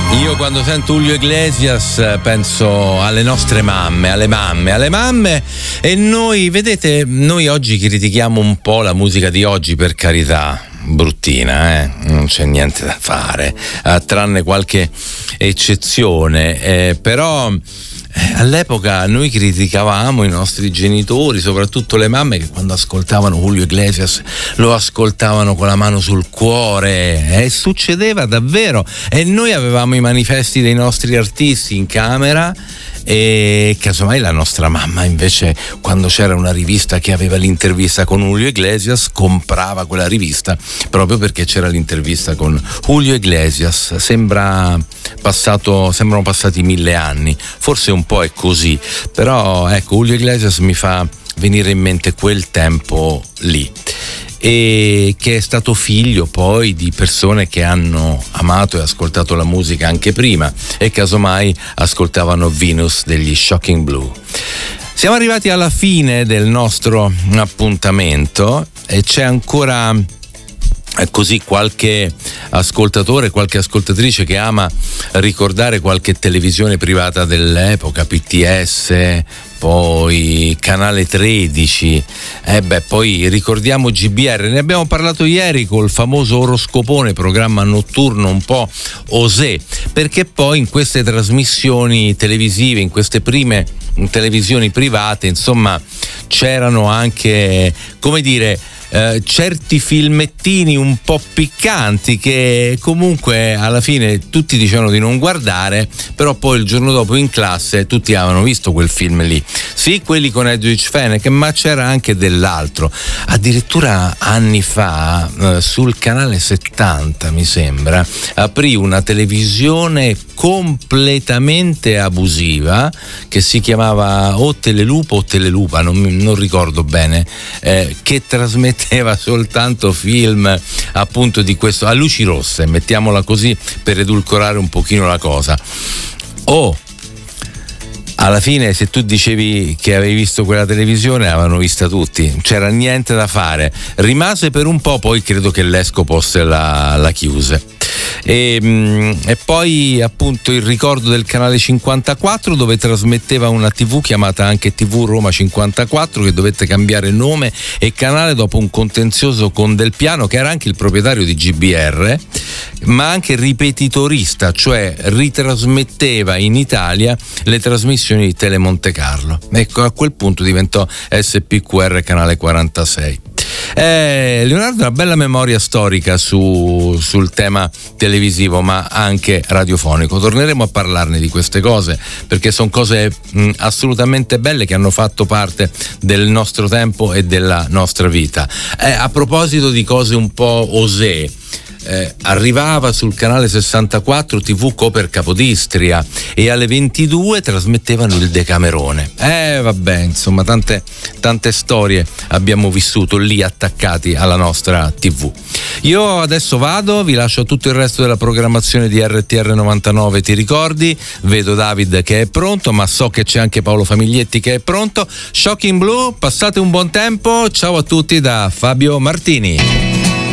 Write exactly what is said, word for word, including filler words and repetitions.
Io quando sento Julio Iglesias penso alle nostre mamme, alle mamme, alle mamme e noi, vedete, noi oggi critichiamo un po' la musica di oggi, per carità, bruttina, eh? Non c'è niente da fare, eh, tranne qualche eccezione, eh, però eh, all'epoca noi criticavamo i nostri genitori, soprattutto le mamme, che quando ascoltavano Julio Iglesias lo ascoltavano con la mano sul cuore, e eh, succedeva davvero, e noi avevamo i manifesti dei nostri artisti in camera, e casomai la nostra mamma invece, quando c'era una rivista che aveva l'intervista con Julio Iglesias, comprava quella rivista proprio perché c'era l'intervista con Julio Iglesias. Sembra passato, sembrano passati mille anni, forse un po' è così, però ecco, Julio Iglesias mi fa venire in mente quel tempo lì, e che è stato figlio poi di persone che hanno amato e ascoltato la musica anche prima e casomai ascoltavano Venus degli Shocking Blue. Siamo arrivati alla fine del nostro appuntamento e c'è ancora così qualche ascoltatore, qualche ascoltatrice che ama ricordare qualche televisione privata dell'epoca, P T S, poi Canale tredici, eh beh, poi ricordiamo G B R, ne abbiamo parlato ieri col famoso Oroscopone, programma notturno un po' osè, perché poi in queste trasmissioni televisive, in queste prime televisioni private, insomma, c'erano anche, come dire, Eh, certi filmettini un po' piccanti che comunque alla fine tutti dicevano di non guardare, però poi il giorno dopo in classe tutti avevano visto quel film lì, sì, quelli con Hedwig Fenech, ma c'era anche dell'altro. Addirittura anni fa eh, sul canale settanta, mi sembra, aprì una televisione completamente abusiva che si chiamava o Telelupo o Telelupa, non, non ricordo bene, eh, che trasmetteva soltanto film appunto di questo, a luci rosse, mettiamola così per edulcorare un pochino la cosa. Oh, alla fine se tu dicevi che avevi visto quella televisione, l'avevano vista tutti, c'era niente da fare. Rimase per un po', poi credo che l'Escopos la, la chiuse. E, e poi appunto il ricordo del canale cinquantaquattro, dove trasmetteva una tivù chiamata anche tivù Roma cinquantaquattro, che dovette cambiare nome e canale dopo un contenzioso con Del Piano, che era anche il proprietario di G B R, ma anche ripetitorista, cioè ritrasmetteva in Italia le trasmissioni di Tele Monte Carlo. Ecco, a quel punto diventò S P Q R canale quarantasei. Eh, Leonardo ha una bella memoria storica su, sul tema televisivo, ma anche radiofonico. Torneremo a parlarne di queste cose, perché sono cose mh, assolutamente belle che hanno fatto parte del nostro tempo e della nostra vita. Eh, a proposito di cose un po' osè, Eh, arrivava sul canale sessantaquattro tivù Coper Capodistria e alle ventidue trasmettevano il Decamerone. Eh vabbè, insomma, tante, tante storie abbiamo vissuto lì attaccati alla nostra tivù. Io adesso vado, vi lascio tutto il resto della programmazione di R T R novantanove, ti ricordi? Vedo David che è pronto, ma so che c'è anche Paolo Famiglietti che è pronto. Shocking Blue, passate un buon tempo, ciao a tutti da Fabio Martini.